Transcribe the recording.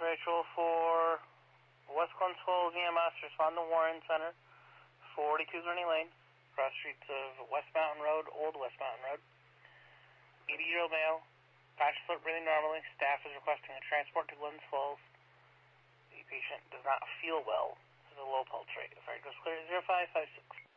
Rachel for West Glens Falls EMS, respond to Warren Center, 42 Gurney Lane, cross streets of West Mountain Road, Old West Mountain Road. 80-year-old male, conscious but breathing normally. Staff is requesting a transport to Glens Falls. The patient does not feel well. There's a low pulse rate. If I goes clear, 0556.